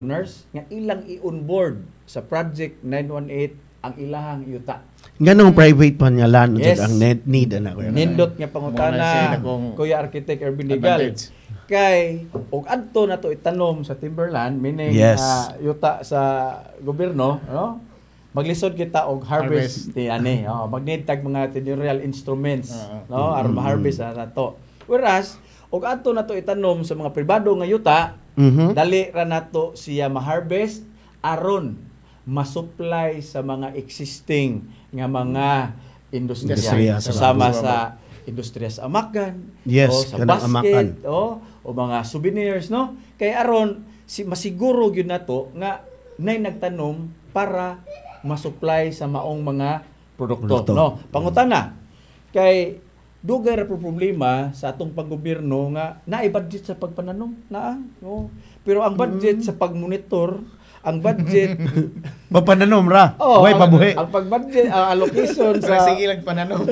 nurse nga ilang i-onboard sa Project 918 ang ilahang yuta. Ganong private pa nga lan Yes. ang need na ko. Nindot nga pangutana, Muna siya akong Kuya Architect Ervin Digal. advantage. Kay, og adto na to itanom sa Timberland, meaning Yes. yuta sa gobyerno, no? Maglisod kita og harvest ni ani, mag-need tag mga tenurial instruments, no? Aron ma-harvest na to. Whereas, og adto na to itanom sa mga pribado nga yuta, dali ra nato siya ma-harvest aron ma-supply sa mga existing nga mga industriya. Industriya, Sama sa industriya sa amakan, Yes, o sa kanang basket, o mga souvenirs, no? Kay aron masiguro gyud nato nga nay nagtanom para ma-supply sa maong mga produkto, no? Pangutana kay dugay ra po problema sa atong panggobyerno nga naay budget sa pagpananom no? Pero ang budget sa pagmonitor, ang budget Papananom ra. Way pabuhi. ang pag-budget, ang allocation Sa sa sige lang pananom.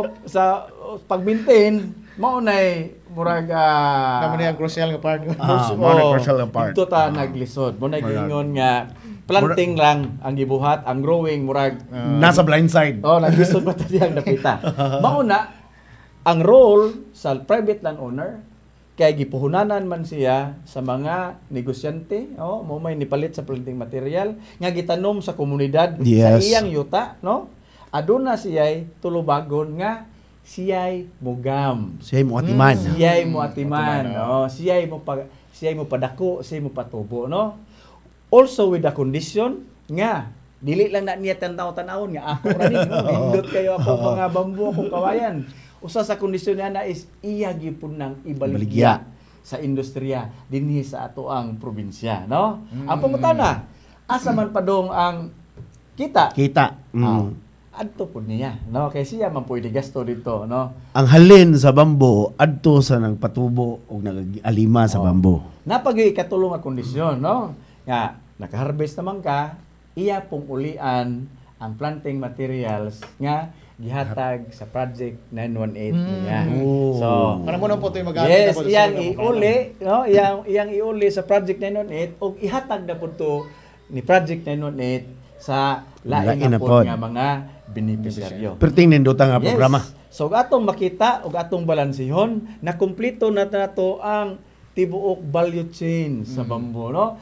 sa pag-maintain mao nay murag Naman niya ang crucial nga part. Mao na crucial ang part. Dito ta naglisod. Mo na gingon nga planting lang ang gibuhat, ang growing murag Nasa blind side. naglisod pa ta diyang napita. Mao na ang role sa private landowner kay gipuhunanan man siya sa mga negosyante, mo may nipalit sa planting material nga gitanom sa komunidad sa Yes. iyang yuta, no? Aduna siya'y tulubagon nga siya'y mugam. Siya mo atiman. Siya'y mo atiman, no? Siya'y mo padako, siya'y mo patubo, no? Also with the condition nga dili lang na niya tanaw-tanawon nga ako ra ni, no? Hindot kayo ako mga bambu akong kawayan. Usa sa kondisyon niya is iya gyud nang ibaligya sa industriya dinhi sa ato ang probinsya, no? Ang pangutana, asa man padong ang kita? Kita. Adto po niya, no? Kay siya man pwede gasto dito, no? Ang halin sa bambo adto sa nagpatubo og nag-alima sa bambo. Napagi katulong nga kondisyon, no? Nga naka-harvest naman ka, iya pong ulian ang planting materials nga gihatag sa Project 918 niya. So, Para mo na po ito yung mag-aamit yes, na po. iyang iuli, no? Iyang iuli sa Project 918 og ihatag na po to ni Project 918 sa lain Lain na na po pod. nga mga beneficiaryo. Perting nindota nga programa. So atong makita ug atong balansihon na kumpleto na nato ang tibuok value chain sa bambu, no?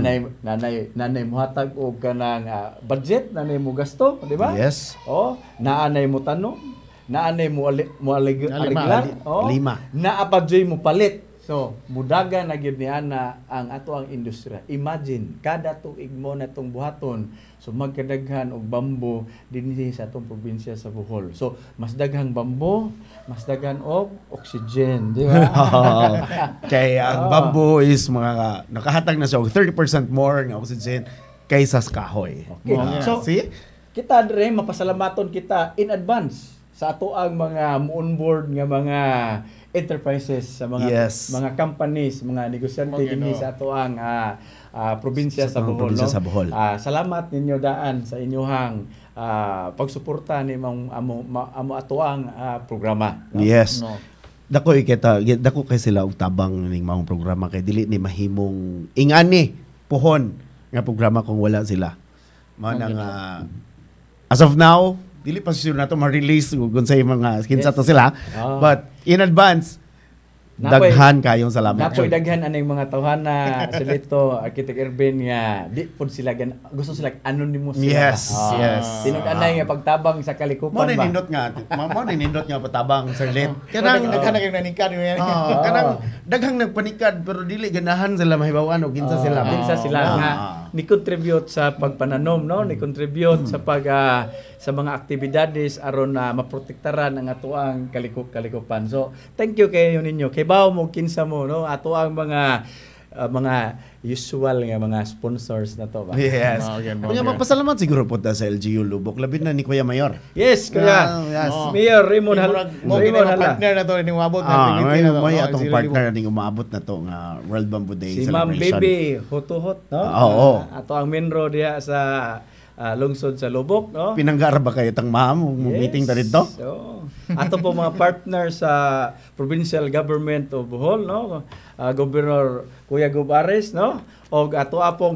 Nanay muhatag og kanang budget, nanay mo gasto, di ba? Yes. Naanay mo tanom, naanay mo aliglan, Alima. naapadyoy mo palit. So, mudaga na gyud ni ana ang ato ang industriya. Imagine kada tuig mo natong buhaton, so magkadaghan og bambo dinhi sa atong probinsya sa Bohol. So, mas daghang bambo, mas daghan og oxygen, di ba? Kay ang bambo is mga nakahatag na siya og 30% more nga oxygen kaysa sa kahoy. Okay. So, see? kita dire mapasalamaton kita in advance sa ato ang mga on-board nga mga enterprises sa mga Yes. mga companies, mga negosyante dinhi sa ato ang probinsya sa mga Bohol. probinsya No? sa Bohol. Salamat ninyo daan sa inyong pagsuporta ni amo ato ang programa. No? Yes. No. Dako kay sila og tabang ning maong programa kay dili ni mahimong ingani pohon nga programa kung wala sila. Mao nang as of now dili pa sure nato ma-release kung sa mga kinsa to sila. But in advance daghan kayong salamat. Napoy daghan aning mga tawhana silito Architect Ervin nga di pud sila gusto sila anonymous sila. Yes, yes. Tinud-anay nga pagtabang sa kalikupan Mo ba. nindot nga patabang Sir Lit. Kanang Kanang nagkanang yung nanikad yung yan. kanang daghang nagpanikad pero dili ganahan sila mahibawan og kinsa sila. Kinsa sila nga ni-contribute sa pagpananom, no? Ni-contribute sa sa mga aktibidades aron na maprotektaran ang ato ang kalikupan. So, thank you kayo ninyo. Kay bawo mo kinsa mo, no? Ato ang mga usual nga mga sponsors na to ba. Yes. Again. Kanya magpasalamat siguro po ta sa LGU Lubok labi na ni Kuya Mayor. Yes, kuya. Yes. Mayor Raymond Mo Raymond gina Hala. partner na to ning umabot na May na to. may atong partner ning umaabot na to nga World Bamboo Day Si Ma'am celebration. Baby Hotuhot, no? Oo. Ato ang main road diha sa lungsod sa Lubok, no? Pinanggar ba kayo tang ma'am meeting ta dito? So, ato po mga partner sa provincial government of Bohol, no? Governor Kuya Gubares, no? Og ato apong